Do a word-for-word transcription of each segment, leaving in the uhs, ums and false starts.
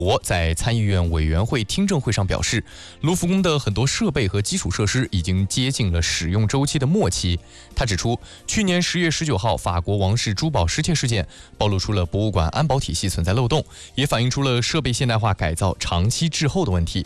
我在参议院委员会听证会上表示，卢浮宫的很多设备和基础设施已经接近了使用周期的末期。他指出，去年十月十九号法国王室珠宝失窃事件暴露出了博物馆安保体系存在漏洞，也反映出了设备现代化改造长期滞后的问题。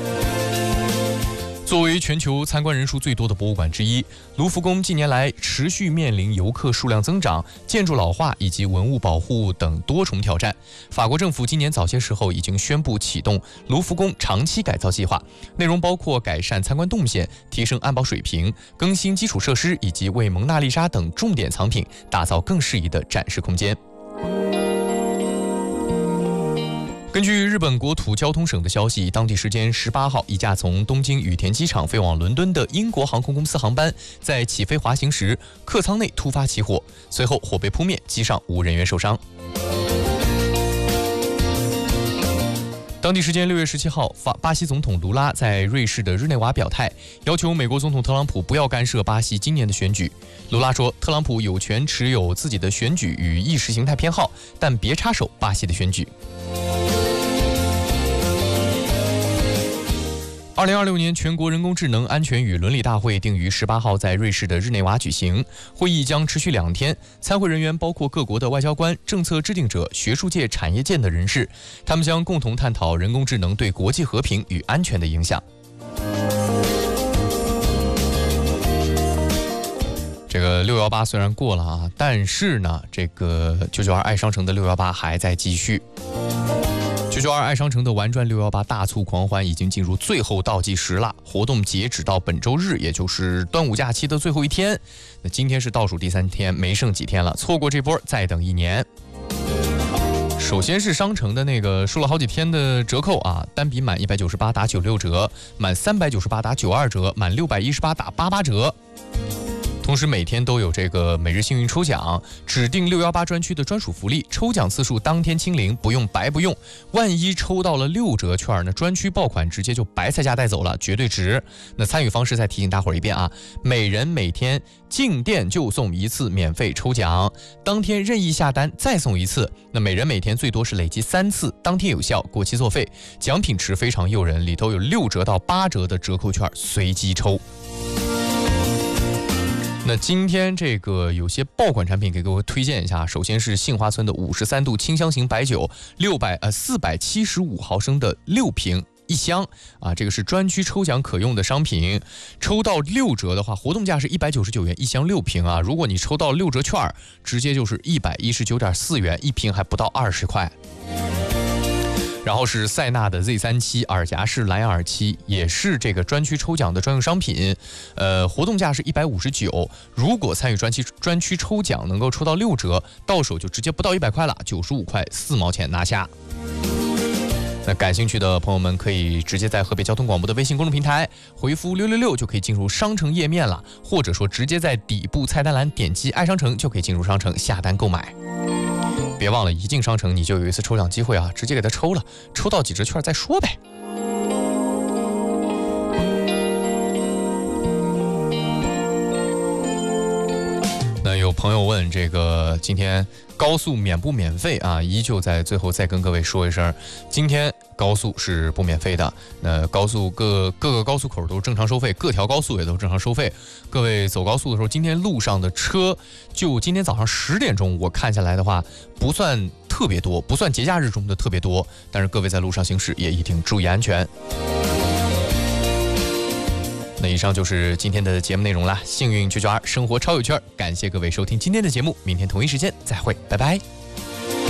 作为全球参观人数最多的博物馆之一，卢浮宫近年来持续面临游客数量增长、建筑老化以及文物保护等多重挑战。法国政府今年早些时候已经宣布启动卢浮宫长期改造计划，内容包括改善参观动线、提升安保水平、更新基础设施，以及为蒙娜丽莎等重点藏品打造更适宜的展示空间。根据日本国土交通省的消息，当地时间十八号，一架从东京羽田机场飞往伦敦的英国航空公司航班在起飞滑行时，客舱内突发起火，随后火被扑灭，机上无人员受伤。当地时间六月十七号，法巴西总统卢拉在瑞士的日内瓦表态，要求美国总统特朗普不要干涉巴西今年的选举。卢拉说，特朗普有权持有自己的选举与意识形态偏好，但别插手巴西的选举。二零二六年全国人工智能安全与伦理大会定于十八号在瑞士的日内瓦举行，会议将持续两天。参会人员包括各国的外交官、政策制定者、学术界、产业界的人士，他们将共同探讨人工智能对国际和平与安全的影响。这个六一八虽然过了啊，但是呢，这个九九二爱商城的六一八还在继续。九九二爱商城的玩转六一八大促狂欢已经进入最后倒计时了，活动截止到本周日，也就是端午假期的最后一天。那今天是倒数第三天，没剩几天了，错过这波再等一年。首先是商城的那个说了好几天的折扣啊，单笔满一百九十八打九六折，满三百九十八打九二折，满六百一十八打八八折。同时每天都有这个每日幸运抽奖，指定六一八专区的专属福利，抽奖次数当天清零，不用白不用。万一抽到了六折券呢，专区爆款直接就白菜价带走了，绝对值。那参与方式再提醒大伙儿一遍啊，每人每天进店就送一次免费抽奖，当天任意下单再送一次。那每人每天最多是累积三次，当天有效，过期作废。奖品池非常诱人，里头有六折到八折的折扣券随机抽。那今天这个有些爆款产品给各位推荐一下，首先是杏花村的五十三度清香型白酒，六百呃四百七十五毫升的六瓶一箱啊，这个是专区抽奖可用的商品，抽到六折的话，活动价是一百九十九元一箱六瓶啊，如果你抽到六折券，直接就是一百一十九点四元一瓶，还不到二十块。然后是塞纳的 Z 三七耳夹式蓝牙耳机，也是这个专区抽奖的专用商品，呃，活动价是一百五十九，如果参与专区专区抽奖能够抽到六折，到手就直接不到一百块了，九十五块四毛钱拿下。那感兴趣的朋友们可以直接在河北交通广播的微信公众平台回复六六六就可以进入商城页面了，或者说直接在底部菜单栏点击爱商城就可以进入商城下单购买。别忘了，一进商城你就有一次抽奖机会啊，直接给他抽了，抽到几折券再说呗。那有朋友问这个今天高速免不免费啊？依旧在最后再跟各位说一声，今天高速是不免费的。那高速各各个高速口都是正常收费，各条高速也都正常收费。各位走高速的时候，今天路上的车就今天早上十点钟我看下来的话，不算特别多，不算节假日中的特别多，但是各位在路上行驶也一定注意安全。那以上就是今天的节目内容了，幸运九九二生活超有趣，感谢各位收听今天的节目，明天同一时间再会，拜拜。